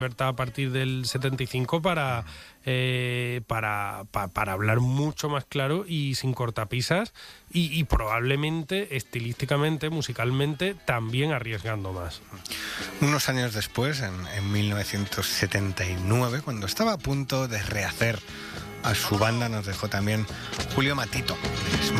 libertad a partir del 75 para hablar mucho más claro y sin cortapisas y probablemente estilísticamente, musicalmente, también arriesgando más. Unos años después, en 1979, cuando estaba a punto de rehacer a su banda, nos dejó también Julio Matito.